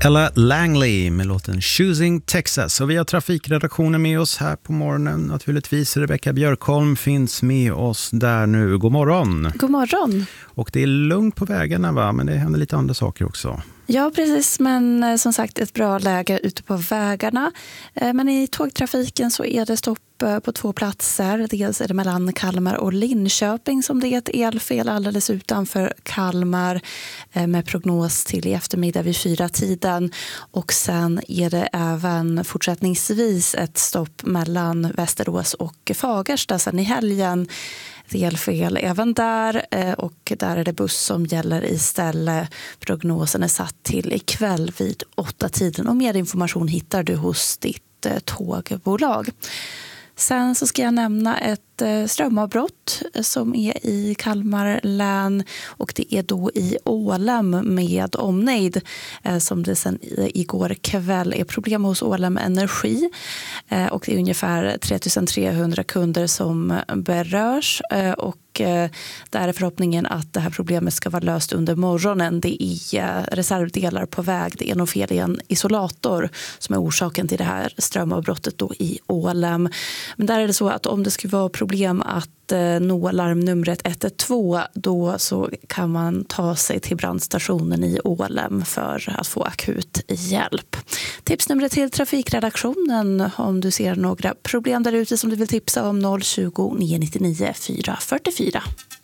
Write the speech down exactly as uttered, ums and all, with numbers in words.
Ella Langley med låten Choosing Texas. Och vi har trafikredaktionen med oss här på morgonen. Naturligtvis Rebecka Björkholm finns med oss där nu. God morgon. God morgon. Och det är lugnt på vägarna, va? Men det händer lite andra saker också. Ja, precis. Men som sagt, ett bra läge ute på vägarna. Men i tågtrafiken så är det stopp på två platser. Dels är det mellan Kalmar och Linköping som det är ett elfel alldeles utanför Kalmar med prognos till i eftermiddag vid fyra tiden. Och sen är det även fortsättningsvis ett stopp mellan Västerås och Fagersta sen i helgen. Elfel även där, och där är det buss som gäller istället. Prognosen är satt till ikväll vid åtta tiden, och mer information hittar du hos ditt tågbolag. Sen så ska jag nämna ett strömavbrott som är i Kalmar län, och det är då i Ålem med omnejd som det sen igår kväll är problem hos Ålem Energi, och det är ungefär tre tusen trehundra kunder som berörs, och där är förhoppningen att det här problemet ska vara löst under morgonen. Det är reservdelar på väg. Det är nog fel i en isolator som är orsaken till det här strömavbrottet då i Ålem. Men där är det så att om det skulle vara problem att nå larmnumret ett ett två, då så kan man ta sig till brandstationen i Ålem för att få akut hjälp. Tipsnumret till trafikredaktionen om du ser några problem där ute som du vill tipsa om: noll tjugo, nio nio nio, fyra fyra fyra.